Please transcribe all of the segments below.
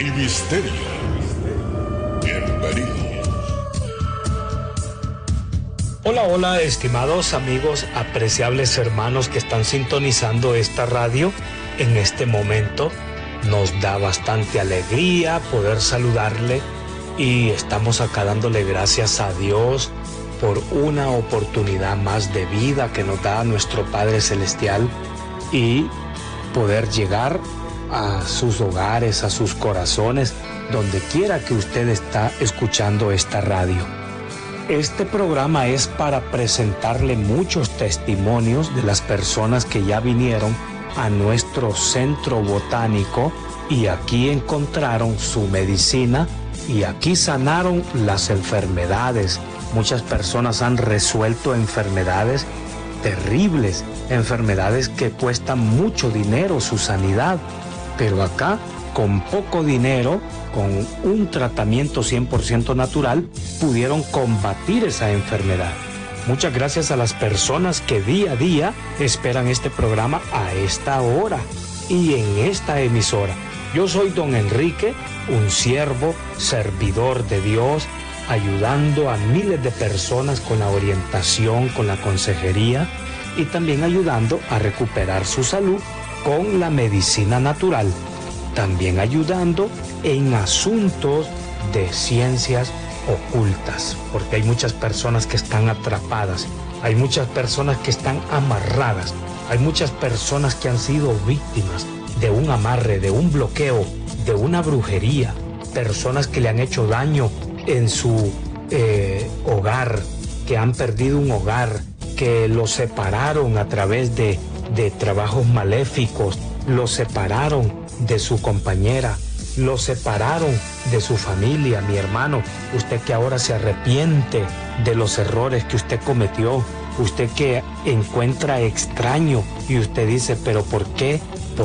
y misterio. Bienvenidos. Hola, hola, estimados amigos, apreciables hermanos que están sintonizando esta radio en este momento. Nos da bastante alegría poder saludarle y estamos acá dándole gracias a Dios por una oportunidad más de vida que nos da nuestro Padre Celestial y poder llegar a sus hogares, a sus corazones, donde quiera que usted está escuchando esta radio. Este programa es para presentarle muchos testimonios de las personas que ya vinieron a nuestro centro botánico y aquí encontraron su medicina y aquí sanaron las enfermedades. Muchas personas han resuelto enfermedades terribles, enfermedades que cuestan mucho dinero su sanidad, pero acá con poco dinero, con un tratamiento 100% natural, pudieron combatir esa enfermedad. Muchas gracias a las personas que día a día esperan este programa a esta hora y en esta emisora. Yo soy don Enrique, un siervo, servidor de Dios, ayudando a miles de personas con la orientación, con la consejería y también ayudando a recuperar su salud con la medicina natural. También ayudando en asuntos de ciencias ocultas, porque hay muchas personas que están atrapadas, hay muchas personas que están amarradas, hay muchas personas que han sido víctimas de un amarre, de un bloqueo, de una brujería, personas que le han hecho daño en su hogar, que han perdido un hogar, que los separaron a través de trabajos maléficos, los separaron de su compañera, lo separaron de su familia. Mi hermano, usted que ahora se arrepiente de los errores que usted cometió, usted que encuentra extraño y usted dice, pero ¿por qué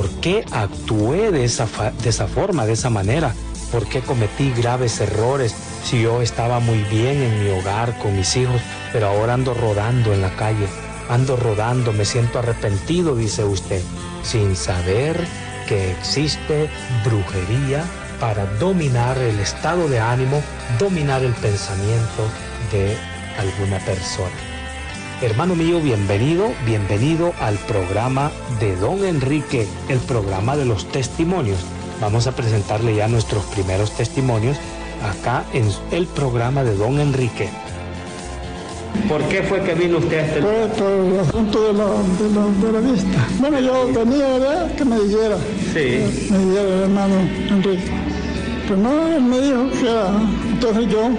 actué de esa forma, de esa manera? ¿Por qué cometí graves errores si yo estaba muy bien en mi hogar con mis hijos, pero ahora ando rodando en la calle, ando rodando, me siento arrepentido, dice usted, sin saber que existe brujería para dominar el estado de ánimo, dominar el pensamiento de alguna persona. Hermano mío, bienvenido al programa de Don Enrique, el programa de los testimonios. Vamos a presentarle ya nuestros primeros testimonios acá en el programa de Don Enrique. ¿Por qué fue que vino usted a este lugar? Por el asunto de la vista. Bueno, yo tenía, ¿verdad?, que me dijera. Sí. Me dijera el hermano Enrique. Pero no, él me dijo que era. Entonces yo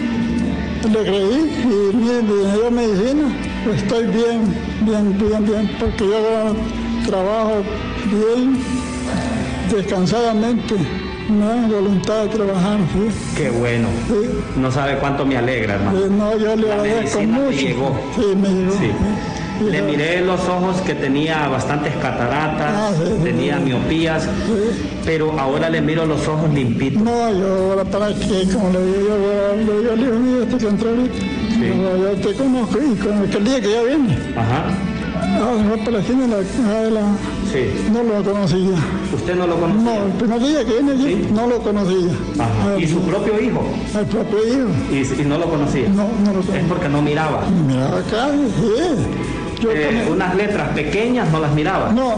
le creí y me dio medicina. Estoy bien, porque yo trabajo bien, descansadamente. Me dan voluntad de trabajar, ¿sí? Qué bueno. Sí. No sabe cuánto me alegra, hermano. No, yo le agradezco mucho. Me llegó. Sí, me llegó. Sí. Sí. Le miré los ojos que tenía bastantes cataratas, tenía miopías, pero ahora le miro los ojos limpitos. No, yo ahora para qué, como le digo yo le digo, mira, este que entró ahorita. Sí. Yo te conozco y con aquel día que ya viene. Ajá. Fue para la esquina de la... Sí. No lo conocía. ¿Usted no lo conocía? No, el primer día que vine aquí, ¿Sí? no lo conocía. Ajá. ¿Y su propio hijo? El propio hijo. ¿Y no lo conocía? No lo conocía. Es porque no miraba. Miraba acá, sí. Unas letras pequeñas no las miraba. No.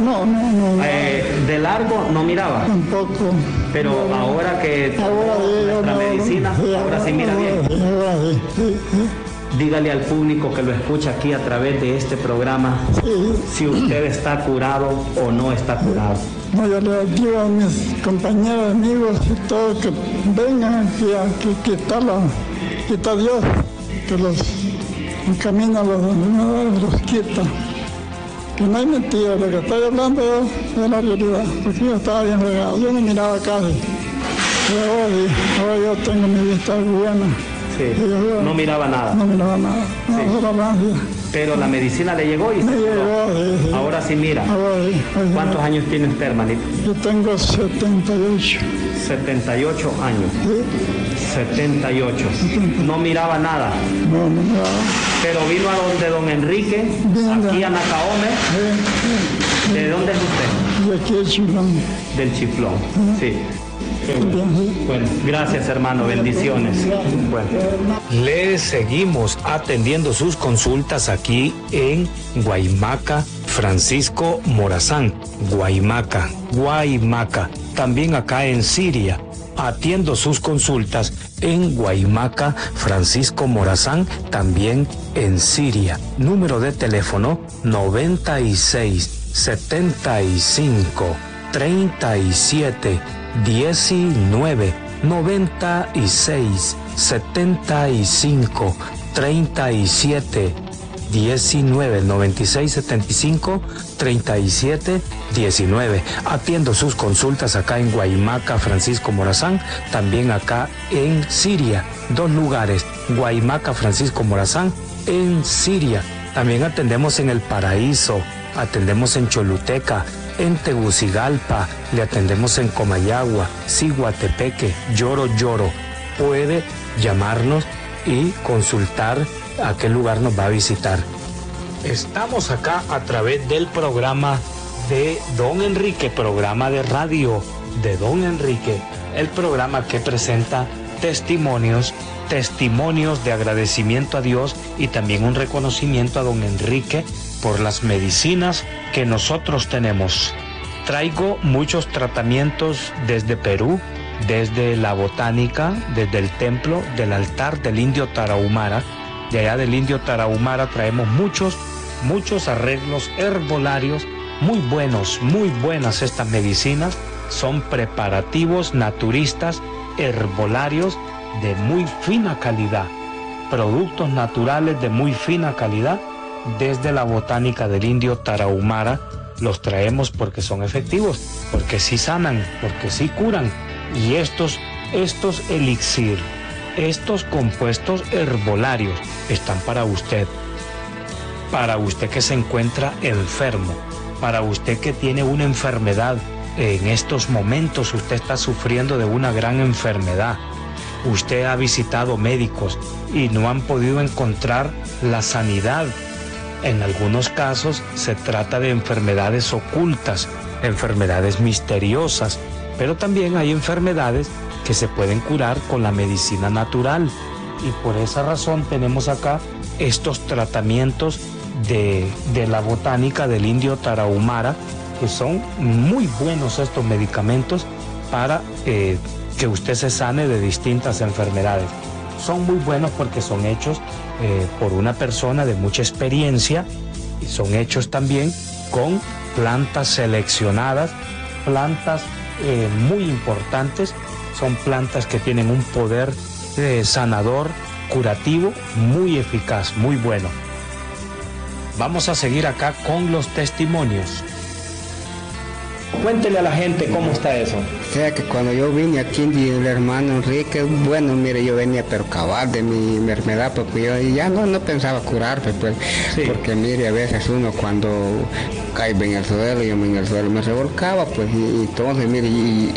De largo no miraba. Tampoco. Pero ahora que nuestra medicina, ahora sí mira bien. Ahora sí. Dígale al público que lo escucha aquí a través de este programa si usted está curado o no está curado. No, yo le digo a mis compañeros, amigos y todos que vengan aquí, que está Dios, que los encamina a los enfermedades, los quita. Que no hay mentira, lo que estoy hablando es la realidad, porque yo estaba bien regado, yo no miraba casi. Pero ahora yo tengo mi vista buena. Sí. No miraba nada. No miraba nada. No, solo rancia. Pero la medicina le llegó y me llegó, sí. Ahora sí mira. Ahora sí. ¿Cuántos años tiene usted, hermanito? Yo tengo 78. 78 años. Sí. 78. No miraba nada. No miraba. Pero vino a donde don Enrique, aquí a Nacaome. Sí. ¿De dónde es usted? Y aquí el Chiflón. Del Chiflón, sí. Bien. Bueno, gracias hermano, bendiciones. Bueno, le seguimos atendiendo sus consultas aquí en Guaymaca, Francisco Morazán. Guaymaca. También acá en Siria. Atiendo sus consultas en Guaymaca, Francisco Morazán, también en Siria. Número de teléfono 96 75 37 19 96 75 37 19 96 75 37 19. Atiendo sus consultas acá en Guaymaca, Francisco Morazán, también acá en Siria. 2 lugares, Guaymaca, Francisco Morazán, en Siria. También atendemos en El Paraíso, atendemos en Choluteca, en Tegucigalpa, le atendemos en Comayagua, Ciguatepeque, Lloro. Puede llamarnos y consultar a qué lugar nos va a visitar. Estamos acá a través del programa de Don Enrique, programa de radio de Don Enrique, el programa que presenta testimonios de agradecimiento a Dios y también un reconocimiento a Don Enrique por las medicinas que nosotros tenemos. Traigo muchos tratamientos desde Perú, desde la botánica, desde el templo del altar del Indio Tarahumara. De allá del Indio Tarahumara traemos muchos arreglos herbolarios muy buenas estas medicinas. Son preparativos naturistas herbolarios de muy fina calidad, productos naturales de muy fina calidad desde la botánica del Indio Tarahumara. Los traemos porque son efectivos, porque sí sanan, porque sí curan. Y estos elixir, estos compuestos herbolarios están para usted que se encuentra enfermo, para usted que tiene una enfermedad. En estos momentos usted está sufriendo de una gran enfermedad. Usted ha visitado médicos y no han podido encontrar la sanidad. En algunos casos se trata de enfermedades ocultas, enfermedades misteriosas, pero también hay enfermedades que se pueden curar con la medicina natural. Y por esa razón tenemos acá estos tratamientos de la botánica del Indio Tarahumara, que son muy buenos estos medicamentos para que usted se sane de distintas enfermedades. Son muy buenos porque son hechos por una persona de mucha experiencia y son hechos también con plantas seleccionadas, plantas muy importantes. Son plantas que tienen un poder sanador, curativo, muy eficaz, muy bueno. Vamos a seguir acá con los testimonios. Cuéntele a la gente cómo está eso. O sea que cuando yo vine aquí, el hermano Enrique, bueno, mire, yo venía pero cabal de mi enfermedad, porque yo ya no pensaba curarme, pues, sí. Porque mire, a veces uno cuando cae en el suelo, yo en el suelo me revolcaba, pues, y entonces, mire,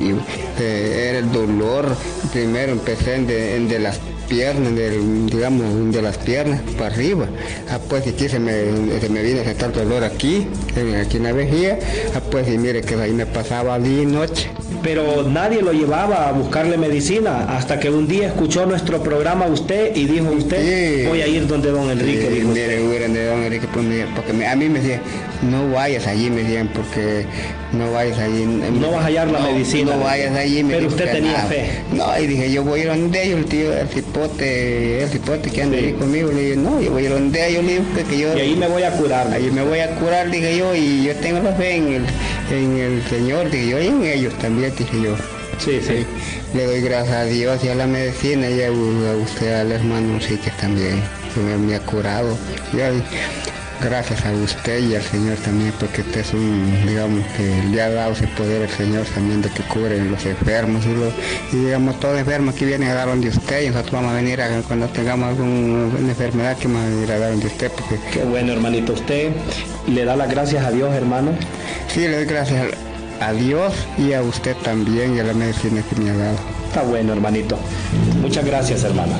era el dolor. Primero empecé de las piernas, de las piernas para arriba. Pues aquí se me vino ese tal dolor aquí en la vejiga. Pues y mire que ahí me pasaba día y noche. Pero nadie lo llevaba a buscarle medicina hasta que un día escuchó nuestro programa usted y dijo usted, sí, voy a ir donde Don Enrique. Sí, mire, voy a ir donde Don Enrique, porque a mí me decían, no vayas allí, me decían, porque no vayas allí. No vas a hallar la medicina. No vayas allí. Pero usted tenía fe. No, y dije, yo voy a ir donde ellos, el tío, el cipote que anda ahí conmigo. Le dije, no, yo voy a ir donde ellos, le digo, que yo... Y ahí me voy a curar. Ahí me voy a curar, dije yo, y yo tengo la fe en el Señor, dije yo, y en ellos también, dije yo. Sí. Le doy gracias a Dios y a la medicina y a usted, al hermano Enrique también, que me ha curado. Gracias a usted y al Señor también, porque usted es digamos, que le ha dado ese poder al Señor también de que cubre los enfermos y digamos, todos los enfermos que vienen a dar donde usted, y nosotros vamos a venir cuando tengamos alguna enfermedad que vamos a venir a dar donde usted. Porque... Qué bueno, hermanito. ¿Usted le da las gracias a Dios, hermano? Sí, le doy gracias a Dios y a usted también y a la medicina que me ha dado. Está bueno, hermanito. Muchas gracias, hermana.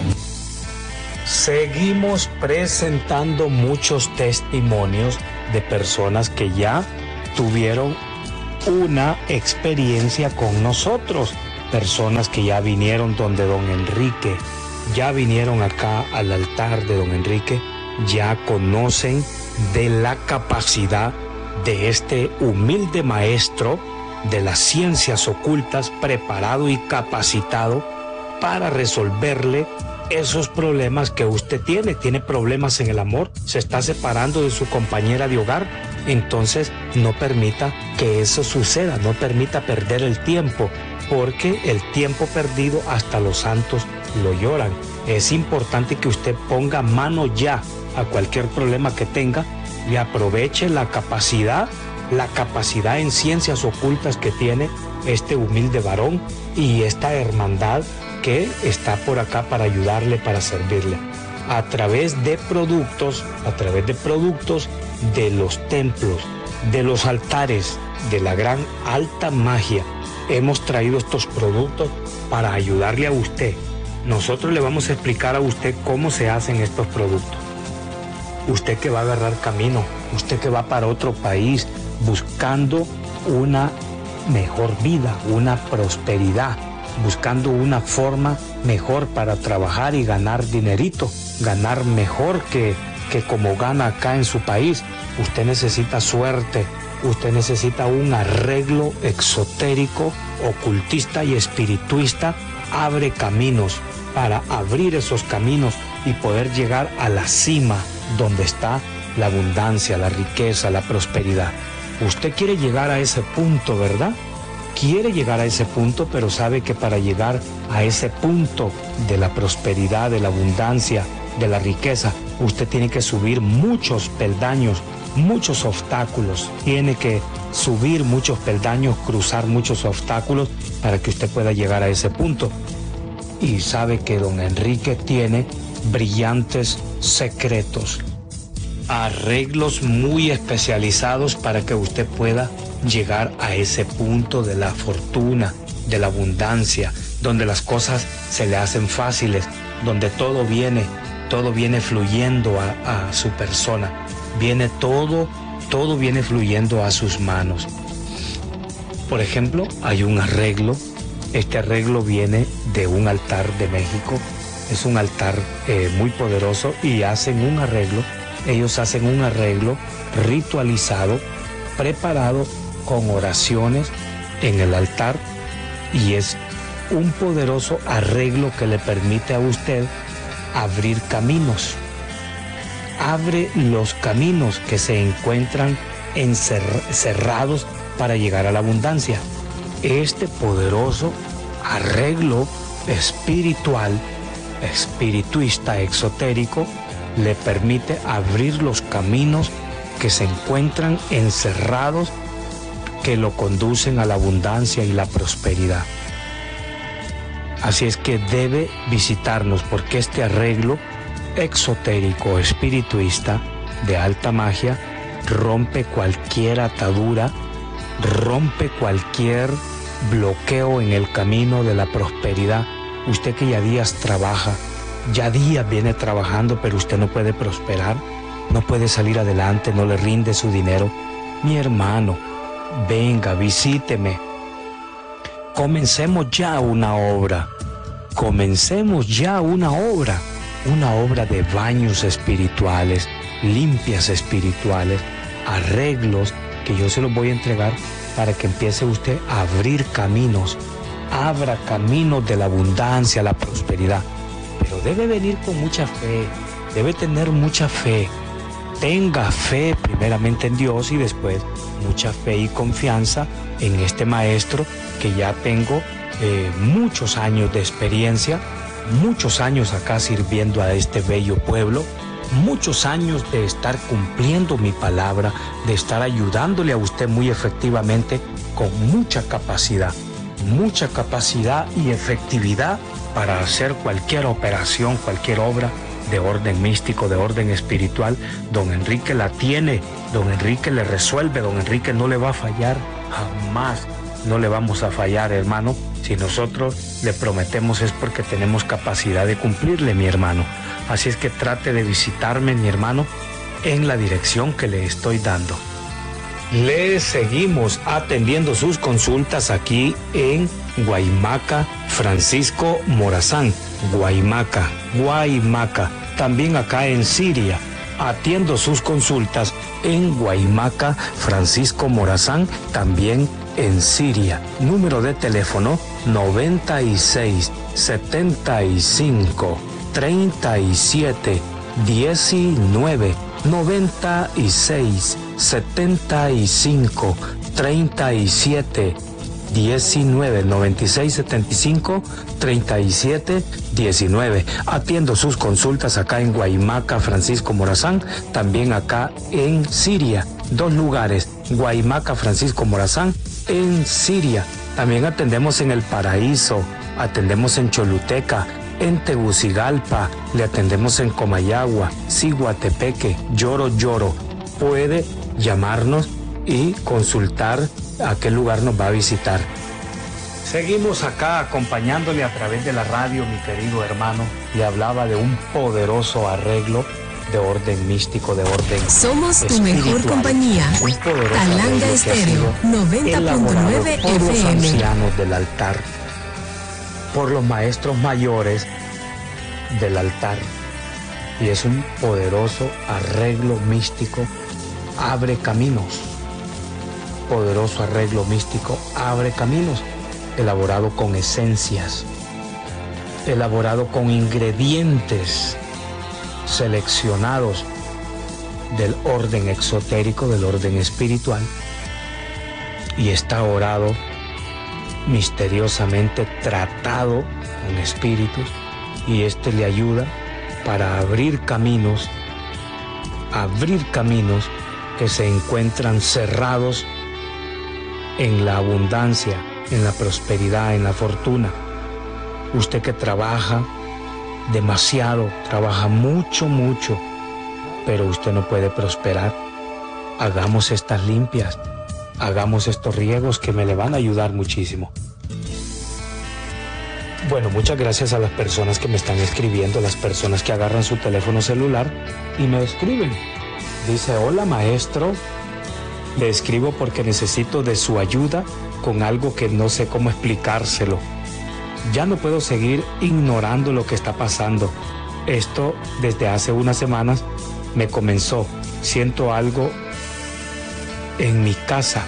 Seguimos presentando muchos testimonios de personas que ya tuvieron una experiencia con nosotros. personas que ya vinieron donde don Enrique, ya vinieron acá al altar de don Enrique, ya conocen de la capacidad de este humilde maestro de las ciencias ocultas, preparado y capacitado para resolverle esos problemas que usted tiene. Tiene problemas en el amor, se está separando de su compañera de hogar. Entonces no permita que eso suceda, no permita perder el tiempo, porque el tiempo perdido hasta los santos lo lloran. Es importante que usted ponga mano ya a cualquier problema que tenga y aproveche la capacidad en ciencias ocultas que tiene este humilde varón y esta hermandad que está por acá para ayudarle, para servirle. A través de productos de los templos, de los altares, de la gran alta magia, hemos traído estos productos para ayudarle a usted. Nosotros le vamos a explicar a usted cómo se hacen estos productos. Usted que va a agarrar camino, usted que va para otro país buscando una mejor vida, una prosperidad, buscando una forma mejor para trabajar y ganar dinerito, ganar mejor que como gana acá en su país. Usted necesita suerte, usted necesita un arreglo exotérico, ocultista y espirituista. Abre caminos para abrir esos caminos y poder llegar a la cima donde está la abundancia, la riqueza, la prosperidad. Usted quiere llegar a ese punto, ¿verdad? Quiere llegar a ese punto, pero sabe que para llegar a ese punto de la prosperidad, de la abundancia, de la riqueza, usted tiene que subir muchos peldaños, muchos obstáculos. Tiene que subir muchos peldaños, cruzar muchos obstáculos para que usted pueda llegar a ese punto. Y sabe que don Enrique tiene brillantes secretos, arreglos muy especializados para que usted pueda llegar a ese punto de la fortuna, de la abundancia, donde las cosas se le hacen fáciles, donde todo viene fluyendo a su persona, todo viene fluyendo a sus manos. Por ejemplo, hay un arreglo, este arreglo viene de un altar de México, es un altar muy poderoso y ellos hacen un arreglo ritualizado, preparado con oraciones en el altar, y es un poderoso arreglo que le permite a usted abrir caminos. Abre los caminos que se encuentran cerrados para llegar a la abundancia. Este poderoso arreglo espiritual, espirituista, exotérico, le permite abrir los caminos que se encuentran encerrados, que lo conducen a la abundancia y la prosperidad. Así es que debe visitarnos, porque este arreglo exotérico, espirituista, de alta magia, rompe cualquier atadura, rompe cualquier bloqueo en el camino de la prosperidad. Usted que ya días trabaja, ya días viene trabajando, pero usted no puede prosperar, no puede salir adelante, no le rinde su dinero. Mi hermano, venga, visíteme. Comencemos ya una obra de baños espirituales, limpias espirituales, arreglos que yo se los voy a entregar para que empiece usted a abrir caminos, abra caminos de la abundancia, la prosperidad. Pero debe venir con mucha fe, debe tener mucha fe. Tenga fe primeramente en Dios y después mucha fe y confianza en este maestro que ya tengo muchos años de experiencia, muchos años acá sirviendo a este bello pueblo, muchos años de estar cumpliendo mi palabra, de estar ayudándole a usted muy efectivamente, con mucha capacidad y efectividad para hacer cualquier operación, cualquier obra de orden místico, de orden espiritual. Don Enrique la tiene, don Enrique le resuelve, don Enrique no le va a fallar, jamás no le vamos a fallar, hermano. Si nosotros le prometemos es porque tenemos capacidad de cumplirle, mi hermano. Así es que trate de visitarme, mi hermano, en la dirección que le estoy dando. Le seguimos atendiendo sus consultas aquí en Guaymaca, Francisco Morazán. Guaymaca. También acá en Siria. Atiendo sus consultas en Guaymaca, Francisco Morazán, también en Siria. Número de teléfono 96 75 37 19. 96 75 37 19. 96 75 37 19. Atiendo sus consultas acá en Guaymaca, Francisco Morazán, también acá en Siria. 2 lugares, Guaymaca, Francisco Morazán, en Siria. También atendemos en El Paraíso, atendemos en Choluteca, en Tegucigalpa, le atendemos en Comayagua, Ciguatepeque, Lloro. Puede llamarnos y consultar a qué lugar nos va a visitar. Seguimos acá acompañándole a través de la radio, mi querido hermano. Le hablaba de un poderoso arreglo de orden místico, de orden Somos tu mejor compañía. Talanga Estéreo, 90.9 por los FM. ancianos del altar, por los maestros mayores del altar. Y es un poderoso arreglo místico, abre caminos. Poderoso arreglo místico, abre caminos. Elaborado con esencias, elaborado con ingredientes seleccionados del orden exotérico, del orden espiritual, y está orado, misteriosamente tratado con espíritus, y este le ayuda para abrir caminos que se encuentran cerrados en la abundancia, en la prosperidad, en la fortuna. Usted que trabaja demasiado, trabaja mucho, pero usted no puede prosperar. Hagamos estas limpias, hagamos estos riegos que me le van a ayudar muchísimo. Bueno, muchas gracias a las personas que me están escribiendo, las personas que agarran su teléfono celular y me escriben. Dice: hola maestro, le escribo porque necesito de su ayuda con algo que no sé cómo explicárselo. Ya no puedo seguir ignorando lo que está pasando. Esto desde hace unas semanas me comenzó. Siento algo en mi casa.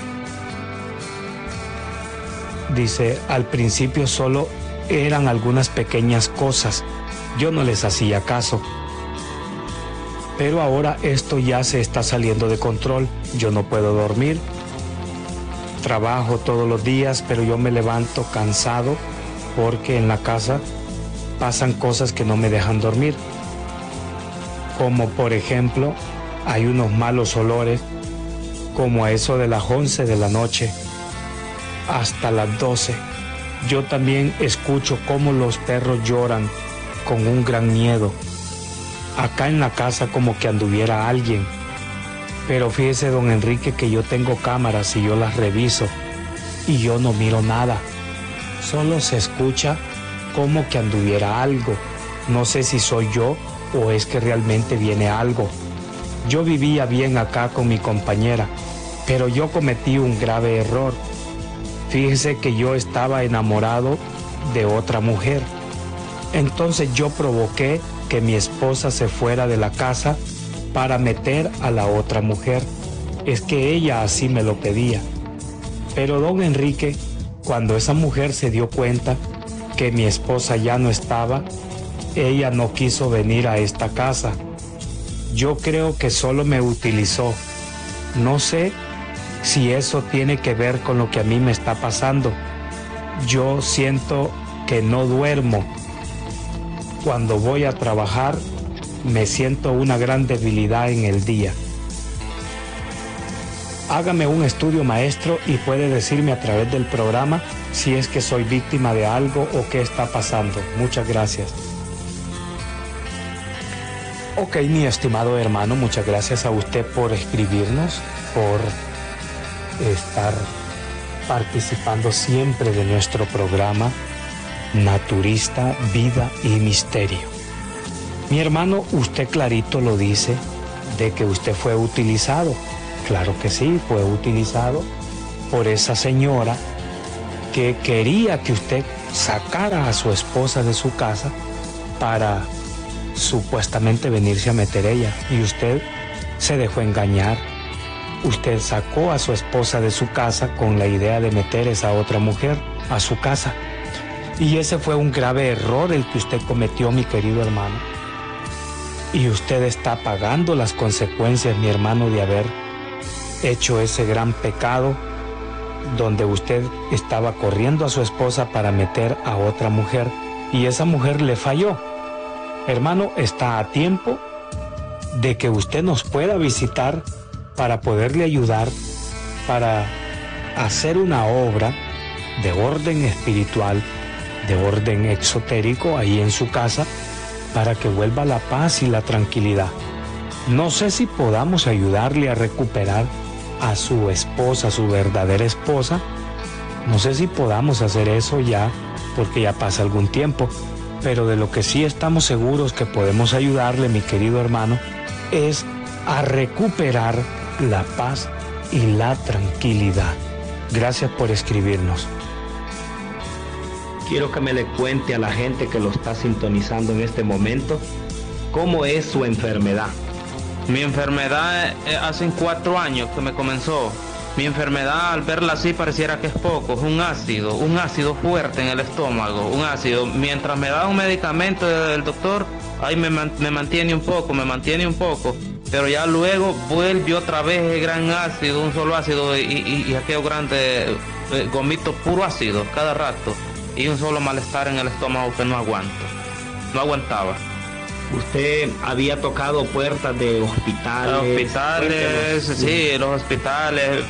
Dice: al principio solo eran algunas pequeñas cosas. Yo no les hacía caso. Pero ahora esto ya se está saliendo de control. Yo no puedo dormir. Trabajo todos los días, pero yo me levanto cansado porque en la casa pasan cosas que no me dejan dormir. Como por ejemplo, hay unos malos olores, como a eso de las 11 de la noche hasta las 12. Yo también escucho cómo los perros lloran con un gran miedo. Acá en la casa como que anduviera alguien. Pero fíjese, don Enrique, que yo tengo cámaras y yo las reviso y yo no miro nada. Solo se escucha como que anduviera algo. No sé si soy yo o es que realmente viene algo. Yo vivía bien acá con mi compañera, pero yo cometí un grave error. Fíjese que yo estaba enamorado de otra mujer. Entonces yo provoqué que mi esposa se fuera de la casa para meter a la otra mujer. Es que ella así me lo pedía. Pero don Enrique, cuando esa mujer se dio cuenta que mi esposa ya no estaba, ella no quiso venir a esta casa. Yo creo que solo me utilizó. No sé si eso tiene que ver con lo que a mí me está pasando. Yo siento que no duermo. Cuando voy a trabajar, me siento una gran debilidad en el día. Hágame un estudio, maestro, y puede decirme a través del programa si es que soy víctima de algo o qué está pasando. Muchas gracias. Ok, mi estimado hermano, muchas gracias a usted por escribirnos, por estar participando siempre de nuestro programa Naturista, Vida y Misterio. Mi hermano, usted clarito lo dice, de que usted fue utilizado. Claro que sí, fue utilizado por esa señora que quería que usted sacara a su esposa de su casa para supuestamente venirse a meter ella, y usted se dejó engañar. Usted sacó a su esposa de su casa con la idea de meter a esa otra mujer a su casa, y ese fue un grave error el que usted cometió, mi querido hermano, y usted está pagando las consecuencias, mi hermano, de haber hecho ese gran pecado donde usted estaba corriendo a su esposa para meter a otra mujer, y esa mujer le falló. Hermano, está a tiempo de que usted nos pueda visitar para poderle ayudar, para hacer una obra de orden espiritual, de orden exotérico ahí en su casa, para que vuelva la paz y la tranquilidad. No sé si podamos ayudarle a recuperar a su esposa, a su verdadera esposa. No sé si podamos hacer eso ya, porque ya pasa algún tiempo, pero de lo que sí estamos seguros que podemos ayudarle, mi querido hermano, es a recuperar la paz y la tranquilidad. Gracias por escribirnos. Quiero que me le cuente a la gente que lo está sintonizando en este momento cómo es su enfermedad. Mi enfermedad hace 4 años que me comenzó. Mi enfermedad, al verla así, pareciera que es poco. Es un ácido fuerte en el estómago, un ácido. Mientras me da un medicamento del doctor, ahí me mantiene un poco. Pero ya luego vuelve otra vez el gran ácido, un solo ácido, y aquello grande, gomito puro ácido cada rato. Y un solo malestar en el estómago que no aguantaba. ¿Usted había tocado puertas de hospitales? Sí, los hospitales,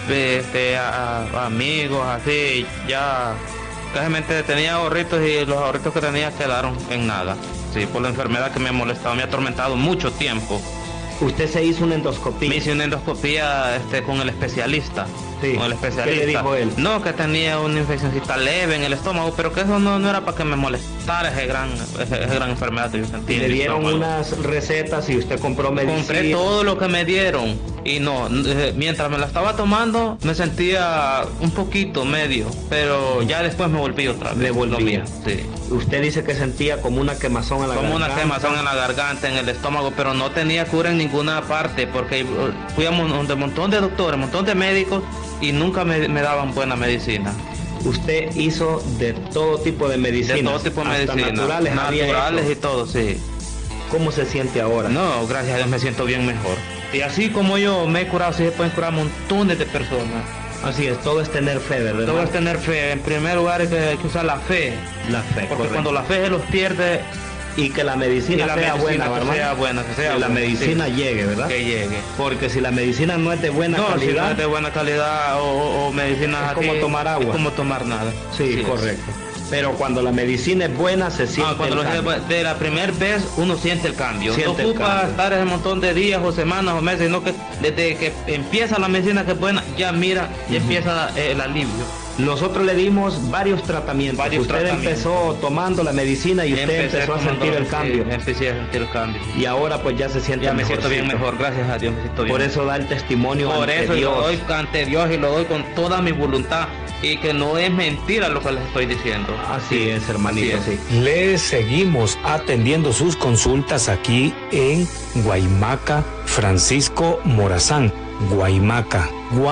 a amigos, así, ya casi tenía ahorritos, y los ahorritos que tenía quedaron en nada. Sí, por la enfermedad que me ha molestado, me ha atormentado mucho tiempo. ¿Usted se hizo una endoscopía? Me hice una endoscopía con el especialista. Sí. Con el especialista. ¿Qué le dijo él? No, que tenía una infeccióncita leve en el estómago, pero que eso no era para que me molestara esa gran enfermedad que yo sentía. Le dieron unas recetas y usted compró medicina. Compré todo lo que me dieron, y mientras me la estaba tomando me sentía un poquito medio, pero ya después me volví otra vez. Le volvía. Sí. Usted dice que sentía como una quemazón en la garganta. Como una quemazón en la garganta, en el estómago, pero no tenía cura en ninguna parte, porque fui a un montón de doctores, un montón de médicos, y nunca me daban buena medicina. Usted hizo de todo tipo de medicinas. De todo tipo de medicinas. Naturales y todo, sí. ¿Cómo se siente ahora? No, gracias a Dios me siento bien mejor. Y así como yo me he curado, sí se pueden curar montones de personas. Así es, todo es tener fe, ¿verdad? Todo es tener fe. En primer lugar hay que usar la fe. La fe, porque correcto. Cuando la fe se los pierde, y que la medicina sea buena, que la medicina llegue, ¿verdad? Que llegue. Porque si la medicina no es de buena calidad, si no es de buena calidad, o medicina es como tomar agua. Es como tomar nada. Sí, correcto. Pero cuando la medicina es buena, se siente el cambio. De la primera vez uno siente el cambio. No ocupa estar ese montón de días o semanas o meses, sino que desde que empieza la medicina que es buena, ya empieza el alivio. Nosotros le dimos varios tratamientos. Usted empezó tomando la medicina y usted empezó a sentir el cambio. Empecé a sentir el cambio. Y ahora pues ya se siente mejor. Ya me siento bien mejor, gracias a Dios me siento bien. Por eso da el testimonio ante Dios. Por eso lo doy ante Dios, y lo doy con toda mi voluntad, y que no es mentira lo que les estoy diciendo. Así es, hermanito. Sí. Les seguimos atendiendo sus consultas aquí en Guaymaca, Francisco Morazán. Guaymaca.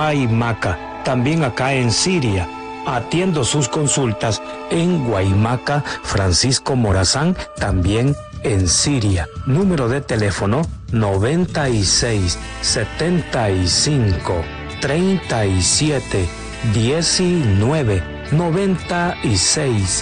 También acá en Siria. Atiendo sus consultas en Guaymaca, Francisco Morazán, también en Siria. Número de teléfono 96 75 37 19 96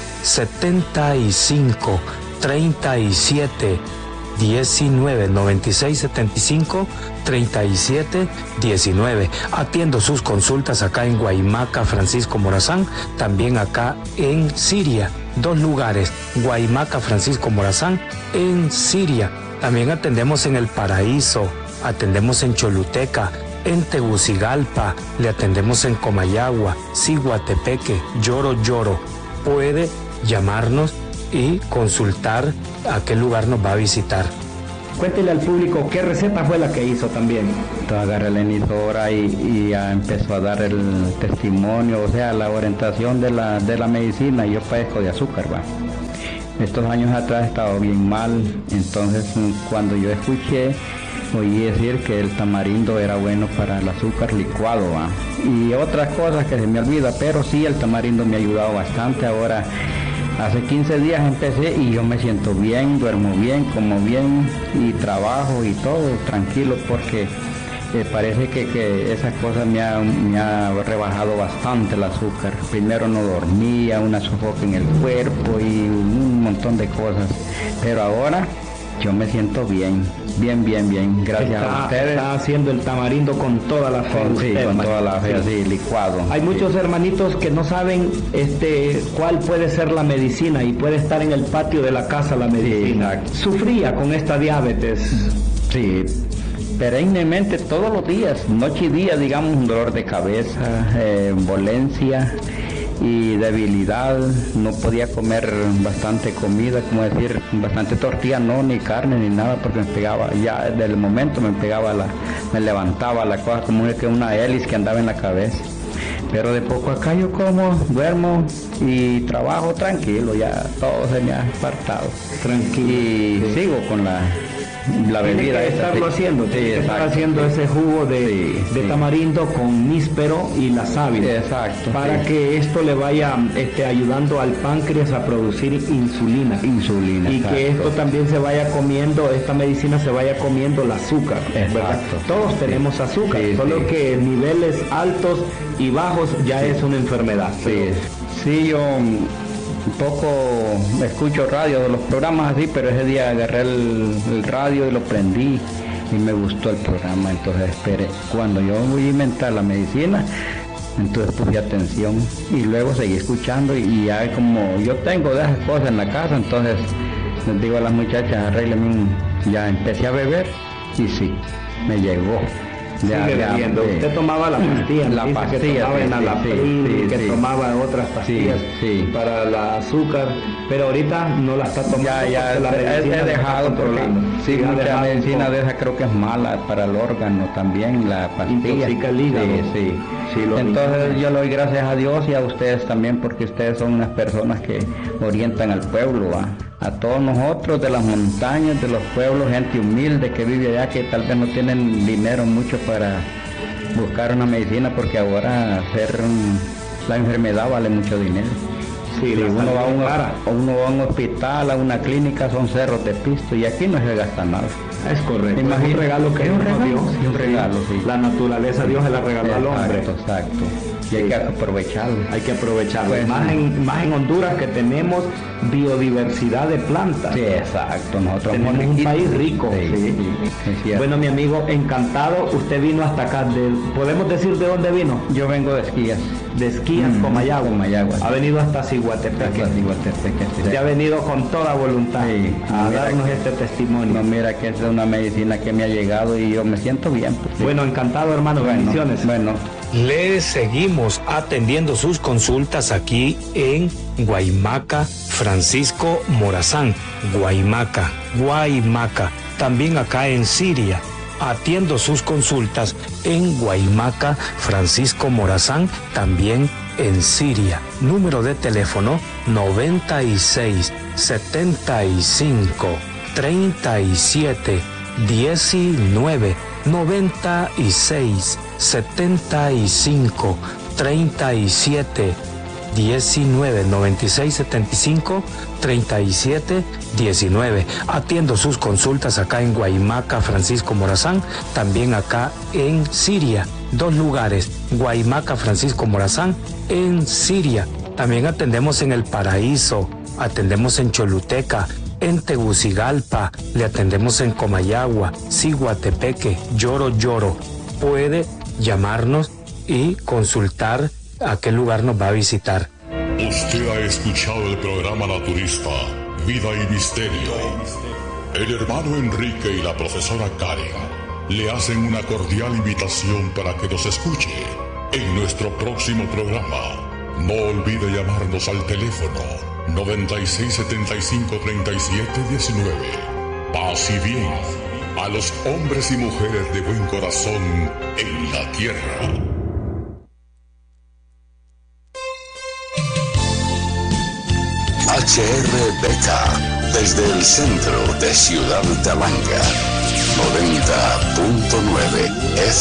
75 37 19 96 75 37 19. Atiendo sus consultas acá en Guaymaca, Francisco Morazán, también acá en Siria. 2 lugares, Guaymaca, Francisco Morazán, en Siria. También atendemos en El Paraíso, atendemos en Choluteca, en Tegucigalpa, le atendemos en Comayagua, Ciguatepeque, Lloro. Puede llamarnos y consultar a qué lugar nos va a visitar. Cuéntele al público qué receta fue la que hizo también. Entonces agarré la emisora y ya empezó a dar el testimonio, o sea, la orientación de la medicina. Yo padezco de azúcar, va. Estos años atrás he estado bien mal, entonces cuando yo escuché, oí decir que el tamarindo era bueno para el azúcar licuado, ¿va? Y otras cosas que se me olvida, pero sí, el tamarindo me ha ayudado bastante. Ahora, hace 15 días empecé y yo me siento bien, duermo bien, como bien y trabajo y todo tranquilo, porque parece que esa cosa me ha rebajado bastante el azúcar. Primero no dormía, una sofoca en el cuerpo y un montón de cosas, pero ahora yo me siento bien, gracias a ustedes. Está haciendo el tamarindo con toda la fe. Con toda la fe, así, licuado. Hay muchos hermanitos que no saben cuál puede ser la medicina y puede estar en el patio de la casa la medicina. Sí, sufría con esta diabetes. Sí, perennemente todos los días, noche y día, digamos, un dolor de cabeza, dolencia y debilidad. No podía comer bastante comida, como decir, bastante tortilla, no, ni carne, ni nada, porque me pegaba, ya desde el momento me levantaba la cosa como que una hélice que andaba en la cabeza. Pero de poco acá yo como, duermo y trabajo tranquilo, ya todo se me ha apartado. Tranquilo. Y sí, sigo con la bebida. Estar haciendo ese jugo de tamarindo con níspero y la sábila. Exacto. Para que esto le vaya ayudando al páncreas a producir insulina. Y exacto. Que esto también se vaya comiendo, esta medicina se vaya comiendo el azúcar. ¿Verdad? Todos tenemos azúcar, solo que niveles altos y bajos ya es una enfermedad. Sí, yo un poco escucho radio de los programas así, pero ese día agarré el radio y lo prendí y me gustó el programa. Entonces esperé, cuando yo voy a inventar la medicina, entonces puse atención y luego seguí escuchando y ya como yo tengo de esas cosas en la casa, entonces les digo a las muchachas, arréglenme ya empecé a beber y sí, me llegó. Usted tomaba la pastilla, que tomaba otras pastillas para el azúcar, pero ahorita no la está tomando. Ya he dejado controlando. Sí, mucha medicina de esa creo que es mala para el órgano también, la pastilla. Intoxica el hígado. Entonces yo le doy gracias a Dios y a ustedes también, porque ustedes son unas personas que orientan al pueblo, a todos nosotros de las montañas, de los pueblos, gente humilde que vive allá, que tal vez no tienen dinero mucho para buscar una medicina, porque ahora hacer la enfermedad vale mucho dinero. Sí, uno va a un hospital, a una clínica, son cerros de pisto y aquí no se gasta nada. Es correcto. Es un regalo que Dios nos dio. Un regalo, sí. La naturaleza Dios se la regaló al hombre. Exacto. Y hay que aprovecharlo. Pues más en Honduras, que tenemos biodiversidad de plantas. Sí, exacto. Nosotros tenemos un país rico. Bueno, mi amigo, encantado. Usted vino hasta acá. ¿Podemos decir de dónde vino? Yo vengo de Esquías. De Esquías, Comayagua. Ha venido hasta Ciguatepeque. Usted ha venido con toda voluntad a darnos este testimonio. No, mira que es una medicina que me ha llegado y yo me siento bien. Bueno, encantado, hermano. Bendiciones. Bueno. Le seguimos atendiendo sus consultas aquí en Guaymaca, Francisco Morazán. Guaymaca. También acá en Siria. Atiendo sus consultas en Guaymaca, Francisco Morazán, también en Siria. Número de teléfono 96 75 37 19 96 75 37 19 96 75 37 19. Atiendo sus consultas acá en Guaymaca, Francisco Morazán, también acá en Siria. 2 lugares, Guaymaca, Francisco Morazán, en Siria. También atendemos en El Paraíso, atendemos en Choluteca, en Tegucigalpa, le atendemos en Comayagua, Ciguatepeque, Lloro. Puede llamarnos y consultar a qué lugar nos va a visitar. Usted ha escuchado el programa naturista Vida y Misterio. El hermano Enrique y la profesora Karen le hacen una cordial invitación para que nos escuche en nuestro próximo programa. No olvide llamarnos al teléfono 96 75 37 19. Paz y bien. a los hombres y mujeres de buen corazón en la tierra. HR Beta, desde el centro de Ciudad Talanga, 90.9 FM.